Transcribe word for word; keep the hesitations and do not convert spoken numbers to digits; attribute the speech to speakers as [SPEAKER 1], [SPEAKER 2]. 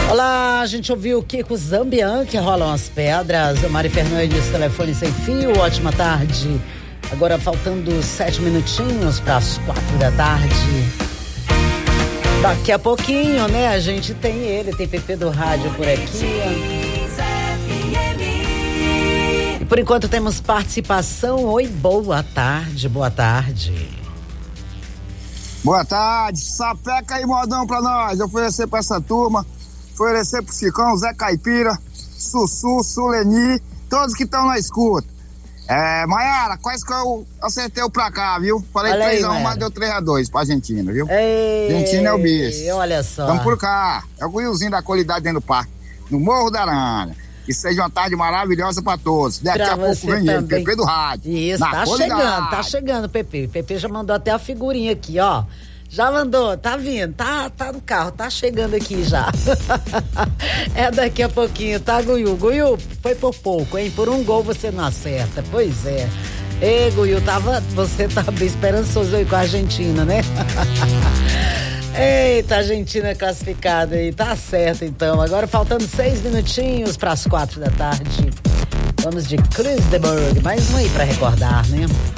[SPEAKER 1] Olá, a gente ouviu o Kiko Zambian, que rolam as pedras. O Mari Fernandes, telefone sem fio, ótima tarde. Agora faltando sete minutinhos para as quatro da tarde. Daqui a pouquinho, né, a gente tem ele, tem Pepe do rádio por aqui. E por enquanto temos participação. Oi, boa tarde, boa tarde.
[SPEAKER 2] Boa tarde, sapeca e modão pra nós, oferecer pra essa turma, oferecer pro Chicão, Zé Caipira, Sussu, Suleni, todos que estão na escuta. É, Maiara, quase que eu acertei o pra cá, viu? Falei três a um, mas deu três a dois pra Argentina, viu?
[SPEAKER 1] Ei,
[SPEAKER 2] Argentina é o bicho.
[SPEAKER 1] Olha só.
[SPEAKER 2] Tamo por cá, é o Guilzinho da qualidade dentro do parque, no Morro da Aranha. Que seja uma tarde maravilhosa pra todos. Daqui
[SPEAKER 1] pra
[SPEAKER 2] a pouco vem ele, Pepe do rádio.
[SPEAKER 1] Isso, tá chegando, tá chegando, Pepe. Pepe já mandou até a figurinha aqui, ó. Já mandou, tá vindo, tá, tá no carro, tá chegando aqui já. É daqui a pouquinho, tá, Guiu? Guiu, foi por pouco, hein? Por um gol você não acerta, pois é. Ei, Guiu, tava, você tá bem esperançoso aí com a Argentina, né? Eita, Argentina classificada aí, tá certo então. Agora faltando seis minutinhos para as quatro da tarde. Vamos de Cruz de Burg, mais um aí pra recordar, né?